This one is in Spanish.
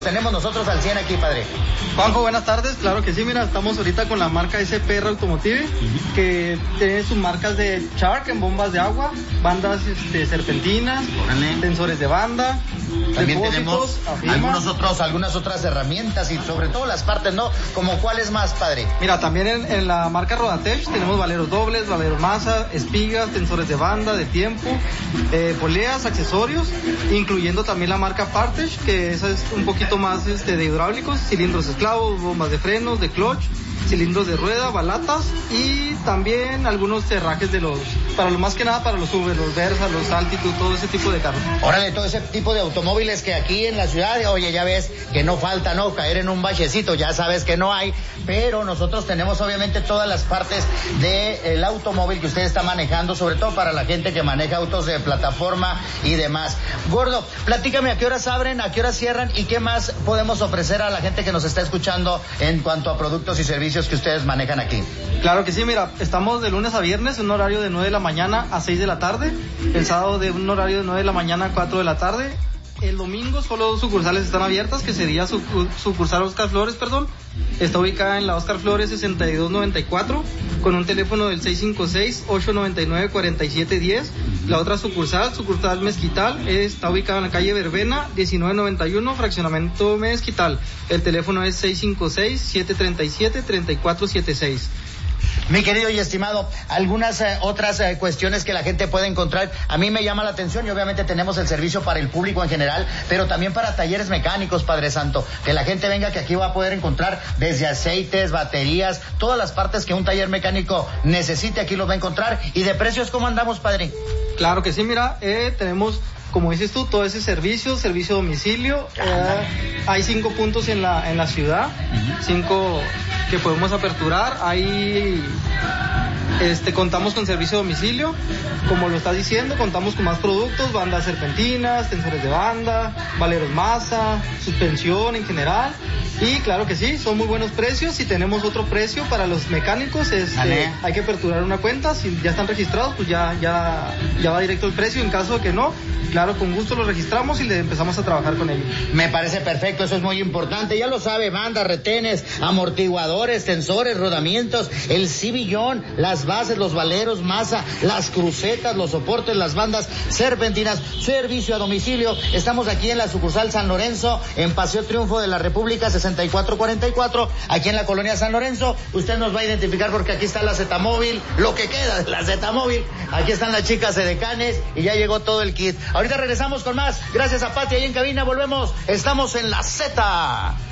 Tenemos nosotros al 100 aquí, padre. Juanjo, buenas tardes. Claro que sí, mira, estamos ahorita con la marca SPR Automotive, que tiene sus marcas de Shark en bombas de agua, bandas serpentinas, tensores de banda. También tenemos algunas otras herramientas y sobre todo las partes, ¿no? ¿Como cuáles más, padre? Mira, también en la marca Rodatech tenemos valeros dobles, valeros masa, espigas, tensores de banda, de tiempo, poleas, accesorios, incluyendo también la marca Partech, que esa es un poquito más de hidráulicos, cilindros esclavos, bombas de frenos, de clutch, cilindros de rueda, balatas y también algunos cerrajes para lo más que nada para los Uber, los Versa, los Altitude, todo ese tipo de carros. Órale, todo ese tipo de automóviles que aquí en la ciudad, oye, ya ves que no falta, ¿no? Caer en un bachecito, ya sabes que no hay, pero nosotros tenemos obviamente todas las partes del automóvil que usted está manejando, sobre todo para la gente que maneja autos de plataforma y demás. Gordo, platícame a qué horas abren, a qué horas cierran y qué más podemos ofrecer a la gente que nos está escuchando en cuanto a productos y servicios que ustedes manejan aquí. Claro que sí, mira, estamos de lunes a viernes en un horario de 9 de la mañana a 6 de la tarde, el sábado de un horario de 9 de la mañana a 4 de la tarde, el domingo solo 2 sucursales están abiertas, que sería sucursal Oscar Flores, está ubicada en la Oscar Flores 6294, con un teléfono del 656-899-4710, la otra sucursal Mezquital, está ubicada en la calle Verbena 1991, fraccionamiento Mezquital, el teléfono es 656-737-3476. Mi querido y estimado, algunas otras cuestiones que la gente puede encontrar. A mí me llama la atención y obviamente tenemos el servicio para el público en general, pero también para talleres mecánicos, Padre Santo. Que la gente venga, que aquí va a poder encontrar desde aceites, baterías, todas las partes que un taller mecánico necesite, aquí los va a encontrar. ¿Y de precios cómo andamos, padre? Claro que sí, mira, tenemos, como dices tú, todo ese servicio a domicilio. Hay 5 puntos en la ciudad, 5 que podemos aperturar. Ahí contamos con servicio a domicilio, como lo estás diciendo, contamos con más productos, bandas serpentinas, tensores de banda, valeros masa, suspensión en general. Y claro que sí, son muy buenos precios. Y tenemos otro precio para los mecánicos, hay que aperturar una cuenta, si ya están registrados, pues ya va directo el precio. En caso de que no, claro, con gusto lo registramos y le empezamos a trabajar con ellos. Me parece perfecto, eso es muy importante. Ya lo sabe, bandas, retenes, amortiguadores, tensores, rodamientos, el sillón, las bases, los valeros, masa, las crucetas, los soportes, las bandas serpentinas, servicio a domicilio. Estamos aquí en la sucursal San Lorenzo, en Paseo Triunfo de la República 6444, aquí en la colonia San Lorenzo. Usted nos va a identificar porque aquí está la Zetamóvil, lo que queda de la Zetamóvil. Aquí están las chicas edecanes y ya llegó todo el kit. Ahorita regresamos con más. Gracias a Pati ahí en cabina. Volvemos. Estamos en la Z.